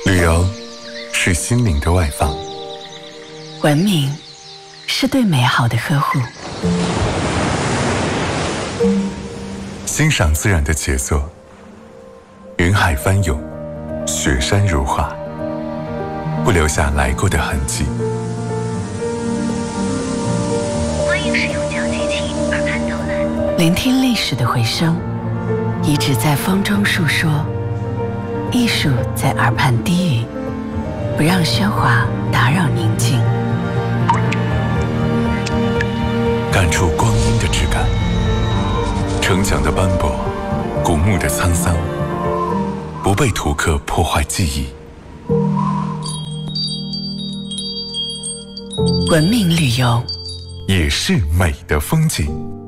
旅游是心灵的外放， 文明是对美好的呵护， 欣赏自然的杰作，云海翻涌，雪山如画，不留下来过的痕迹。 欢迎使用脚机器耳畔导览， 聆听历史的回声，遗址在风中述说，艺术在耳畔低语，不让喧哗打扰宁静， 感触光阴的质感，城墙的斑驳，古墓的沧桑，不被图刻破坏记忆。 文明旅游也是美的风景。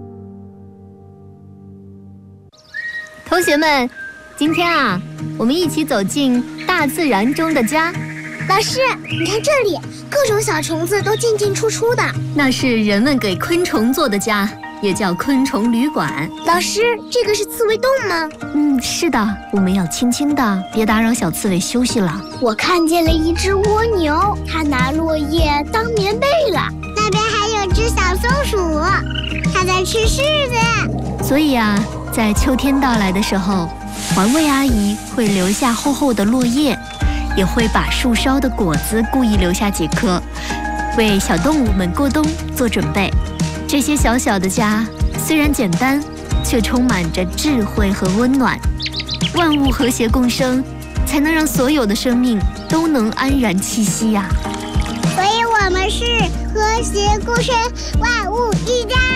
同学们，今天啊，我们一起走进大自然中的家。 老师，你看这里，各种小虫子都进进出出的。 那是人们给昆虫做的家，也叫昆虫旅馆。 老师，这个是刺猬洞吗？ 是的，我们要轻轻的，别打扰小刺猬休息了。 我看见了一只蜗牛，它拿落叶当棉被了。那边还有只小松鼠，它在吃柿子。 所以啊，在秋天到来的时候，环卫阿姨会留下厚厚的落叶，也会把树梢的果子故意留下几颗，为小动物们过冬做准备。这些小小的家虽然简单，却充满着智慧和温暖。万物和谐共生，才能让所有的生命都能安然栖息呀。 所以我们是和谐共生，万物一家。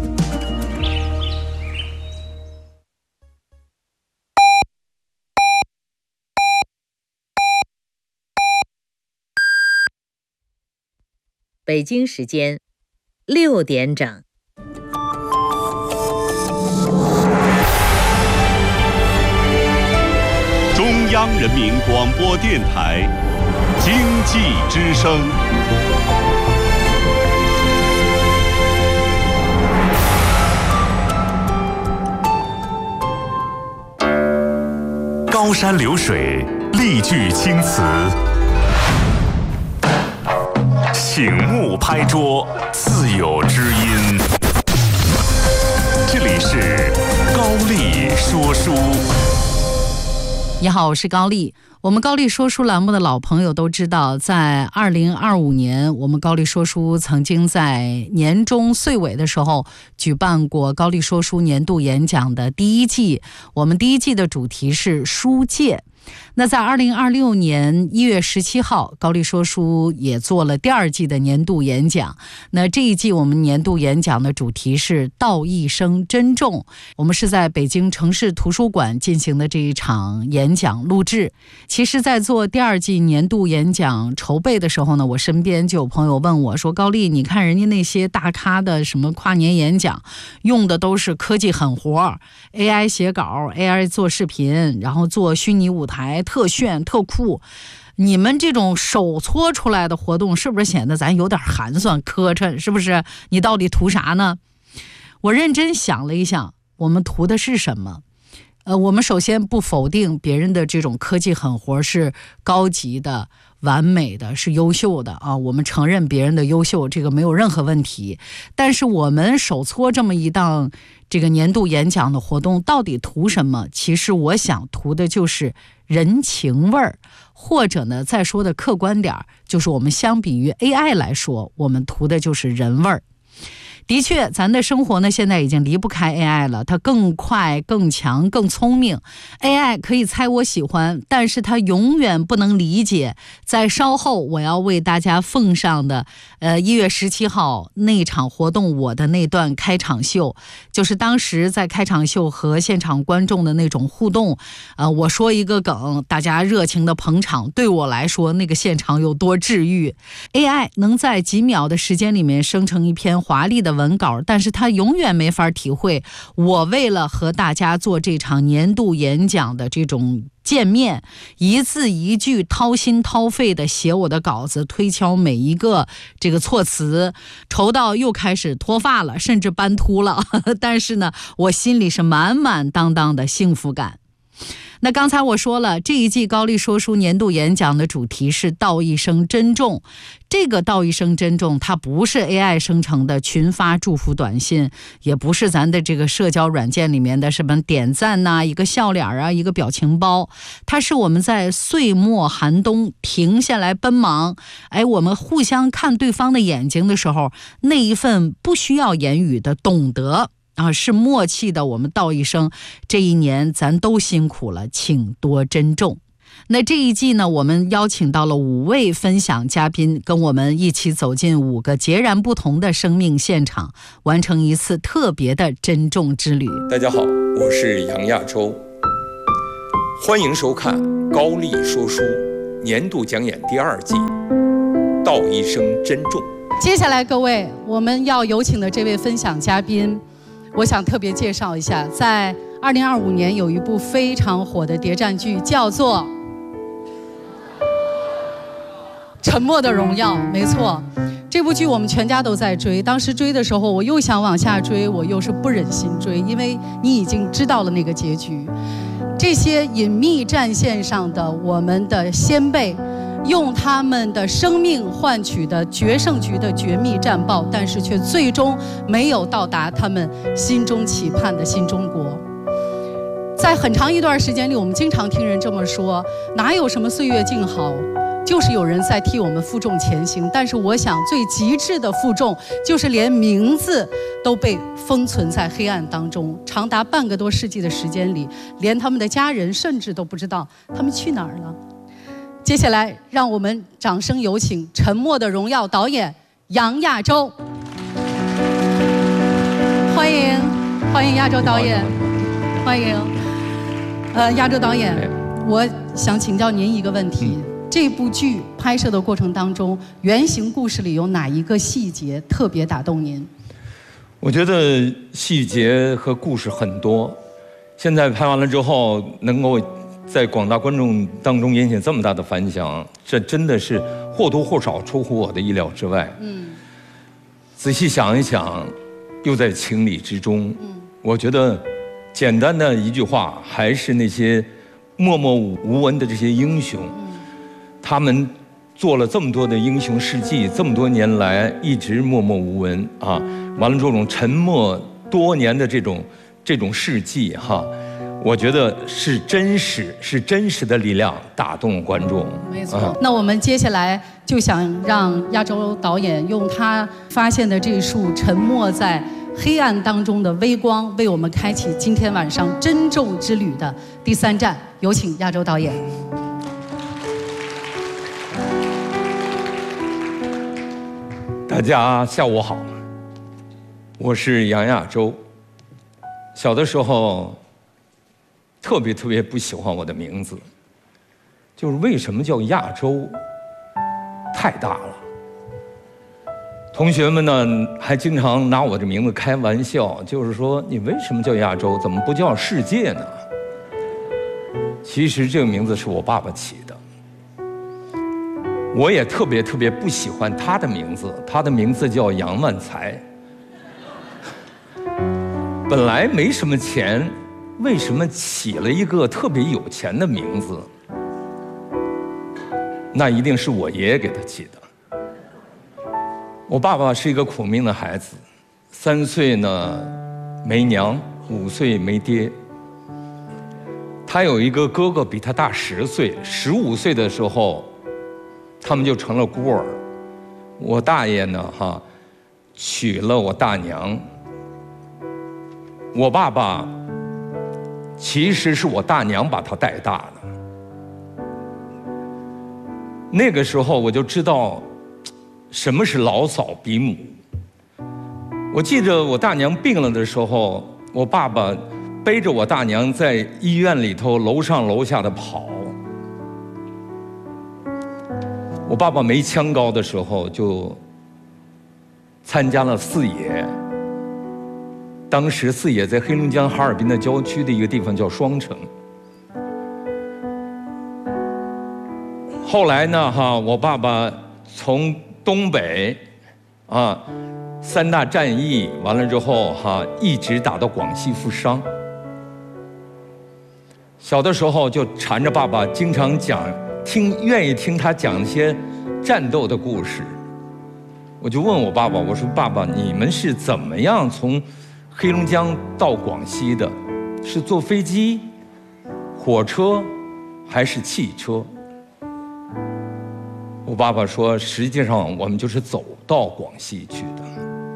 北京时间6点整。 中央人民广播电台经济之声。高山流水，丽句青词，醒目拍桌，自有知音。这里是高丽说书。 你好，我是高丽。我们高丽说书栏目的老朋友都知道，在2025年，我们高丽说书曾经在年终岁尾的时候举办过高丽说书年度演讲的第一季。我们第一季的主题是书界。那在2026年1月17号，高丽说书也做了第二季的年度演讲。那这一季我们年度演讲的主题是道一声珍重。我们是在北京城市图书馆进行的这一场演讲录制。其实在做第二季年度演讲筹备的时候呢，我身边就有朋友问我说，高丽，你看人家那些大咖的什么跨年演讲用的都是科技狠活， AI 写稿， AI 做视频，然后做虚拟舞台，特炫特酷，你们这种手搓出来的活动是不是显得咱有点寒酸磕碜？是不是？你到底图啥呢？我认真想了一想，我们图的是什么？我们首先不否定别人的这种科技狠活是高级的、完美的，是优秀的啊，我们承认别人的优秀，这个没有任何问题。但是我们手搓这么一档这个年度演讲的活动，到底图什么？其实我想图的就是人情味儿，或者呢，再说的客观点，就是我们相比于 AI 来说，我们图的就是人味儿。的确，咱的生活呢，现在已经离不开 AI 了，它更快、更强、更聪明。AI 可以猜我喜欢，但是它永远不能理解。在稍后我要为大家奉上的1月17号那场活动，我的那段开场秀，就是当时在开场秀和现场观众的那种互动。我说一个梗，大家热情的捧场，对我来说那个现场有多治愈。AI 能在几秒的时间里面生成一篇华丽的文稿，但是他永远没法体会我为了和大家做这场年度演讲的这种见面，一字一句掏心掏肺的写我的稿子，推敲每一个这个措辞，愁到又开始脱发了，甚至斑秃了但是呢，我心里是满满当当的幸福感。 那刚才我说了，这一季高丽说书年度演讲的主题是道一声珍重。这个道一声珍重，它不是 AI 生成的群发祝福短信，也不是咱的这个社交软件里面的什么点赞呐、一个笑脸啊、一个表情包，它是我们在岁末寒冬停下来奔忙，我们互相看对方的眼睛的时候，那一份不需要言语的懂得是默契的，我们道一声，这一年咱都辛苦了，请多珍重。那这一季呢，我们邀请到了5位分享嘉宾，跟我们一起走进5个截然不同的生命现场，完成一次特别的珍重之旅。 大家好，我是杨亚洲，欢迎收看高丽说书年度讲演第2季，道一声珍重。 接下来各位，我们要有请的这位分享嘉宾，我想特别介绍一下，在2025年有一部非常火的谍战剧，叫做《沉默的荣耀》。没错，这部剧我们全家都在追。当时追的时候，我又想往下追，我又是不忍心追，因为你已经知道了那个结局。这些隐秘战线上的我们的先辈，用他们的生命换取的决胜局的绝密战报，但是却最终没有到达他们心中期盼的新中国。在很长一段时间里，我们经常听人这么说，哪有什么岁月静好，就是有人在替我们负重前行。但是我想最极致的负重，就是连名字都被封存在黑暗当中，长达半个多世纪的时间里，连他们的家人甚至都不知道他们去哪儿了。接下来让我们掌声有请《沉默的荣耀》导演杨亚洲。欢迎亚洲导演，欢迎。亚洲导演，我想请教您一个问题，这部剧拍摄的过程当中，原型故事里有哪一个细节特别打动您？ 我觉得细节和故事很多，现在拍完了之后能够在广大观众当中引起这么大的反响，这真的是或多或少出乎我的意料之外。仔细想一想，又在情理之中。我觉得简单的一句话，还是那些默默无闻的这些英雄，他们做了这么多的英雄事迹，这么多年来一直默默无闻啊。完了这种沉默多年的这种事迹哈。我觉得是真实的力量打动观众。 没错。那我们接下来就想让亚洲导演用他发现的这束沉没在黑暗当中的微光，为我们开启今天晚上珍重之旅的第3站。有请亚洲导演。 大家下午好，我是杨亚洲。小的时候特别不喜欢我的名字，就是为什么叫亚洲，太大了。同学们呢还经常拿我的名字开玩笑，就是说你为什么叫亚洲，怎么不叫世界呢？其实这个名字是我爸爸起的，我也特别不喜欢他的名字，他的名字叫杨万才。本来没什么钱，为什么起了一个特别有钱的名字？那一定是我爷爷给他起的。我爸爸是一个苦命的孩子，3岁呢没娘，5岁没爹。他有一个哥哥比他大10岁，15岁的时候，他们就成了孤儿。我大爷呢娶了我大娘。我爸爸其实是我大娘把他带大的。那个时候我就知道什么是老嫂比母。我记得我大娘病了的时候，我爸爸背着我大娘在医院里头楼上楼下的跑。我爸爸没枪高的时候就参加了四野。当时四野在黑龙江哈尔滨的郊区的一个地方叫双城。后来呢我爸爸从东北3大战役完了之后一直打到广西负伤。 小的时候就缠着爸爸，经常愿意听他讲一些战斗的故事。我就问我爸爸，我说爸爸，你们是怎么样从黑龙江到广西的？是坐飞机、火车还是汽车？我爸爸说，实际上我们就是走到广西去的。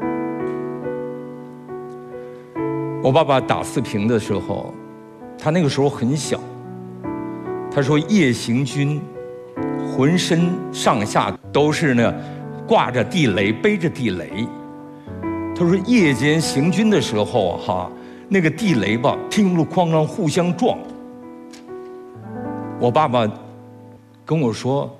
我爸爸打四平的时候，他那个时候很小，他说夜行军，浑身上下都是呢挂着地雷，背着地雷。他说夜间行军的时候哈，那个地雷吧，乒噜哐啷互相撞。我爸爸跟我说，